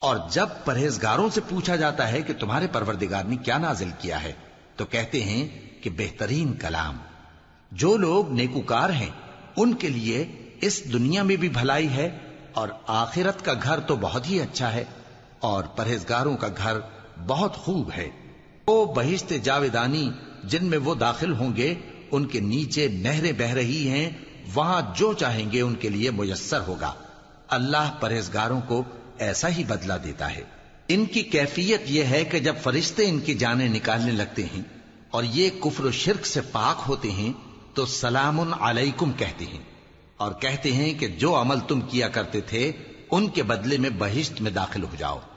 और जब परहेजगारों से पूछा जाता है कि तुम्हारे परवरदिगार ने क्या नाजिल किया है, तो कहते हैं कि बेहतरीन कलाम। जो लोग नेकुकार हैं उनके लिए इस दुनिया में भी भलाई है और आखिरत का घर तो बहुत ही अच्छा है, और परहेजगारों का घर बहुत खूब है। वो बहिश्ते जावेदानी जिनमें वो दाखिल होंगे, उनके नीचे नहरें बह रही हैं, वहां जो चाहेंगे उनके लिए मुयस्सर होगा। अल्लाह परहेजगारों को ऐसा ही बदला देता है। इनकी कैफियत यह है कि जब फरिश्ते इनकी जानें निकालने लगते हैं और ये कुफ्र और शिर्क से पाक होते हैं, तो सलामुन अलैकुम कहते हैं और कहते हैं कि जो अमल तुम किया करते थे उनके बदले में बहिश्त में दाखिल हो जाओ।